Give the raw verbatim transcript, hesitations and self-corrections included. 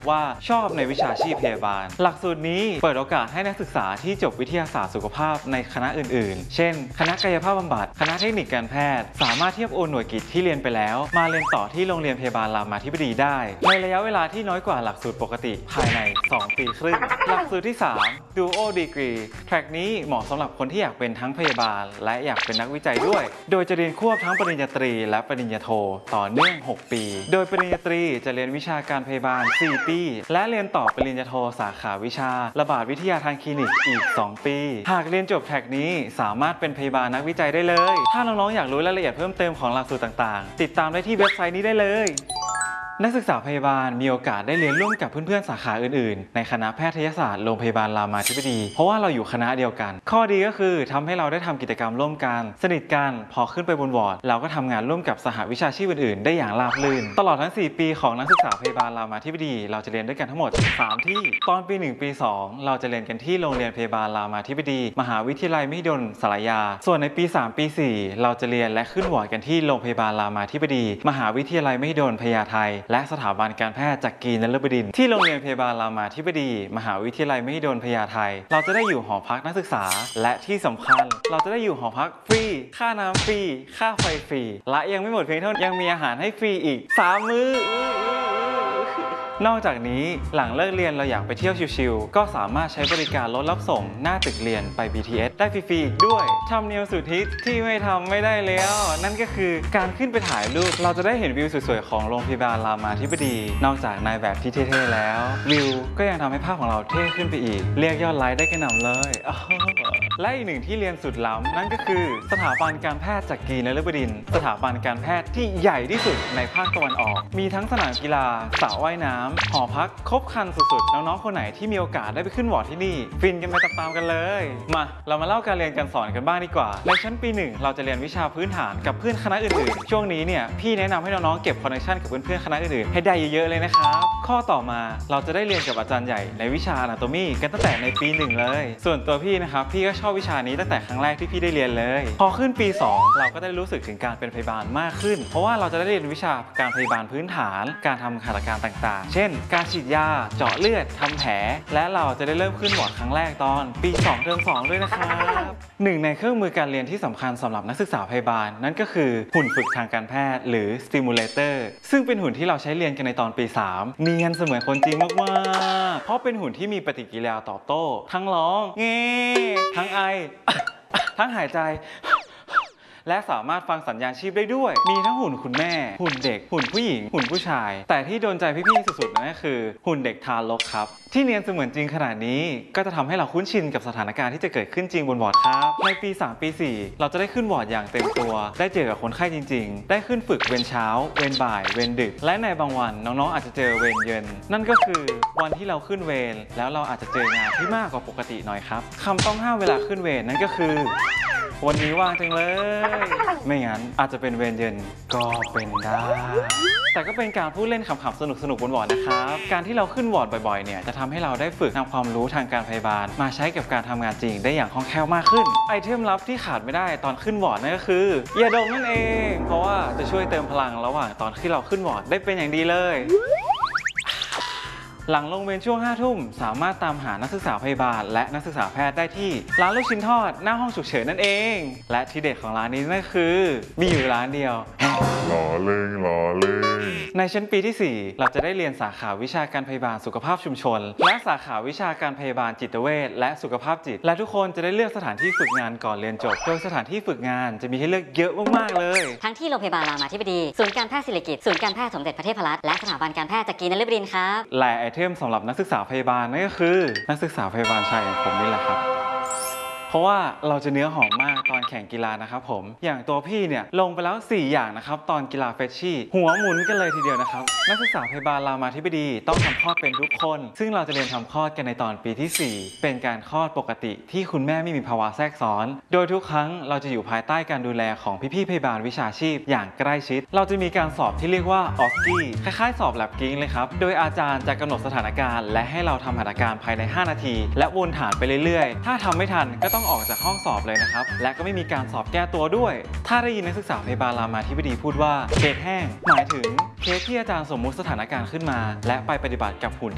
ว่าชอบในวิชาชีพพยาบาลหลักสูตรนี้เปิดโอกาสให้นักศึกษาที่จบวิทยาศาสตร์สุขภาพในคณะอื่นๆเช่นคณะกายภาพบำบัดคณะเทคนิคการแพทย์สามารถเทียบโอนหน่วยกิตที่เรียนไปแล้วมาเรียนต่อที่โรงเรียนพยาบาลรามาธิบดีได้ในระยะเวลาที่น้อยกว่าหลักสูตรปกติภายในสองปีครึ่งหลักสูตรที่สาม Duo Degree แทร็กนี้เหมาะสำหรับคนที่อยากเป็นทั้งพยาบาลและอยากเป็นนักวิจัยด้วยโดยจะเรียนควบทั้งปริญญาตรีและปริญญาโทต่อเนื่องหกปีโดยปริญญาตรีจะเรียนวิชาการพยาบาลสี่ปีและเรียนต่อปริญญาโทสาขาวิชาระบาดวิทยาทางคลินิกอีกสองปีหากเรียนจบแทร็กนี้สามารถเป็นพยาบาลนักวิจัยได้เลยถ้าน้องๆอยากรู้รายละเอียดเพิ่มเติมของหลักสูตรต่างๆติดตามได้ที่เว็บไซต์นี้ได้เลยนักศึกษาพยาบาลมีโอกาสได้เรียนร่วมกับเพื่อนๆสาขาอื่นๆในคณะแพทยศาสตร์โรงพยาบาลรามาธิบดีเพราะว่าเราอยู่คณะเดียวกันข้อดีก็คือทำให้เราได้ทำกิจกรรมร่วมกันสนิทกันพอขึ้นไปบนวอร์ดเราก็ทำงานร่วมกับสหวิชาชีพอื่นๆได้อย่างราบรื่นตลอดทั้งสี่ปีของนักศึกษาพยาบาลรามาธิบดีเราจะเรียนด้วยกันทั้งหมดสามที่ตอนปีหนึ่งปีสองเราจะเรียนกันที่โรงเรียนพยาบาลรามาธิบดีมหาวิทยาลัยมหิดลสารยาส่วนในปีสามปีสี่เราจะเรียนและขึ้นวอร์ดกันที่โรงพยาบาลรามาธิบดีมหาวิทยาลัยมหิดลพญาไทและสถาบันการแพทย์จักรีนฤบดินทร์ที่โรงเรียนพยาบาลรามาธิบดีมหาวิทยาลัยมหิดลพญาไทเราจะได้อยู่หอพักนักศึกษาและที่สำคัญเราจะได้อยู่หอพักฟรีค่าน้ำฟรีค่าไฟฟรีและยังไม่หมดเพียงเท่านั้นยังมีอาหารให้ฟรีอีกสามมื้อนอกจากนี้หลังเลิกเรียนเราอยากไปเที่ยวชิลๆก็สามารถใช้บริการรถรับส่งหน้าตึกเรียนไป บี ที เอส ได้ฟรีๆอีกด้วยทำเนียมสุดฮิตที่ไม่ทำไม่ได้แล้วนั่นก็คือการขึ้นไปถ่ายรูปเราจะได้เห็นวิวสวยๆของโรงพยาบาลรามาธิบดีนอกจากนายแบบที่เท่ๆแล้ววิวก็ยังทำให้ภาพของเราเท่ขึ้นไปอีกเรียกยอดไลค์ได้กระหน่ำเลยและอีกหนึ่งที่เรียนสุดล้ำนั่นก็คือสถาบันการแพทย์จักรีนฤบดินทร์สถาบันการแพทย์ที่ใหญ่ที่สุดในภาคตะวันออกมีทั้งสนามกีฬาสระว่ายน้ำหอพักครบครันสุดๆน้องๆคนไหนที่มีโอกาสได้ไปขึ้นวอร์ดที่นี่ฟินกันไปตามๆกันเลยมาเรามาเล่าการเรียนการสอนกันบ้างดีกว่าในชั้นปีหนึ่งเราจะเรียนวิชาพื้นฐานกับเพื่อนคณะอื่นๆช่วงนี้เนี่ยพี่แนะนำให้น้องๆเก็บคอนเนคชั่นกับเพื่อนๆคณะอื่นๆให้ได้เยอะๆเลยนะครับข้อต่อมาเราจะได้เรียนกับอาจารย์ใหญ่ในวิชา Anatomy กันตั้งแต่ในปีหนึ่งเลยส่วนตัวพี่นะครับพี่ก็ชอบวิชานี้ตั้งแต่ครั้งแรกที่พี่ได้เรียนเลยพอขึ้นปีสองเราก็ได้รู้สึกถึงการเป็นพยาบาลมากขึ้นเพราะว่าเราจะได้เรียนวิชาการพยาบาลพื้นฐานการทำหัตถการต่างๆเช่นการฉีดยาเจาะเลือดทำแผลและเราจะได้เริ่มขึ้นวอร์ดครั้งแรกตอนปีสองเทอมสองด้วยนะครับหนึ่งในเครื่องมือการเรียนที่สำคัญสำหรับนักศึกษาพยาบาลนั่นก็คือหุ่นฝึกทางการแพทย์หรือ stimulator ซึ่งเป็นหุ่นที่เราใช้เรียนกันในตอนปีสามเนียนเสมือนคนจริงมากๆเพราะเป็นหุ่นที่มีปฏิกิริยาตอบโต้ทั้งร้องเงี้ทั้งไอ ทั้งหายใจและสามารถฟังสัญญาณชีพได้ด้วยมีทั้งหุ่นคุณแม่หุ่นเด็กหุ่นผู้หญิงหุ่นผู้ชายแต่ที่โดนใจพี่ๆสุดๆนั่นก็คือหุ่นเด็กทารกครับที่เนียนเสมือนจริงขนาดนี้ก็จะทำให้เราคุ้นชินกับสถานการณ์ที่จะเกิดขึ้นจริงบนวอร์ดครับในปีสามปีสี่เราจะได้ขึ้นวอร์ดอย่างเต็มตัวได้เจอกับคนไข้จริงๆได้ขึ้นฝึกเวรเช้าเวรบ่ายเวรดึกและในบางวันน้องๆอาจจะเจอเวรเย็นนั่นก็คือวันที่เราขึ้นเวรแล้วเราอาจจะเจองานที่มากกว่าปกติหน่อยครับคำต้องห้ามเวลาขึ้นเวรนั่นก็คือวันนี้ว่างจังเลยไม่งั้นอาจจะเป็นเวรเย็นก็เป็นได้แต่ก็เป็นการพูดเล่นขำๆสนุกๆบนวอร์ดนะครับการที่เราขึ้นวอร์ดบ่อยๆเนี่ยจะทำให้เราได้ฝึกทำความรู้ทางการพยาบาลมาใช้กับการทำงานจริงได้อย่างคล่องแคล่วมากขึ้นไอเทมลับที่ขาดไม่ได้ตอนขึ้นวอร์ดนั่นก็คือยาดมนั่นเองเพราะว่าจะช่วยเติมพลังระหว่างตอนที่เราขึ้นวอร์ดได้เป็นอย่างดีเลยหลังลงเวรช่วงห้าทุ่มสามารถตามหานักศึกษาพยาบาลและนักศึกษาแพทย์ได้ที่ร้านลูกชิ้นทอดหน้าห้องฉุกเฉินนั่นเองและที่เด็ดของร้านนี้นั่นคือมีอยู่ร้านเดียวหล่อเลยหล่อเลยในชั้นปีที่สี่เราจะได้เรียนสาขาวิชาการพยาบาลสุขภาพชุมชนและสาขาวิชาการพยาบาลจิตเวชและสุขภาพจิตและทุกคนจะได้เลือกสถานที่ฝึกงานก่อนเรียนจบโดยสถานที่ฝึกงานจะมีให้เลือกเยอะมากๆเลยทั้งที่โรงพยาบาลรามาธิบดีศูนย์การแพทย์ศิริกิติ์ศูนย์การแพทย์สมเด็จพระเทพรัตน์และสถาบันการแพทย์จักรีนฤบดินทร์ครับและไอเทมสำหรับนักศึกษาพยาบาลนั่นก็คือนักศึกษาพยาบาลชายอย่างผมนี่แหละครับเพราะว่าเราจะเนื้อหอมมากตอนแข่งกีฬานะครับผมอย่างตัวพี่เนี่ยลงไปแล้วสี่อย่างนะครับตอนกีฬาเฟชชี่หัวหมุนกันเลยทีเดียวนะครับนักศึกษาพยาบาลรามาธิบดีต้องทำคลอดเป็นทุกคนซึ่งเราจะเรียนทำคลอดกันในตอนปีที่สี่เป็นการคลอดปกติที่คุณแม่ไม่มีภาวะแทรกซ้อนโดยทุกครั้งเราจะอยู่ภายใต้การดูแลของพี่ๆพยาบาลวิชาชีพอย่างใกล้ชิดเราจะมีการสอบที่เรียกว่าออสกี้คล้ายๆสอบแลบกิ้งเลยครับโดยอาจารย์จะกำหนดสถานการณ์และให้เราทำหัตถการภายในห้านาทีและวนฐานไปเรื่อยๆถ้าทำไม่ทันก็ต้องออกจากห้องสอบเลยนะครับและก็ไม่มีการสอบแก้ตัวด้วยถ้าได้ยินนักศึกษาพยาบาลรามาธิบดีพูดว่าเคสแห้งหมายถึงเคสที่อาจารย์สมมุติสถานการณ์ขึ้นมาและไปปฏิบัติกับหุ่น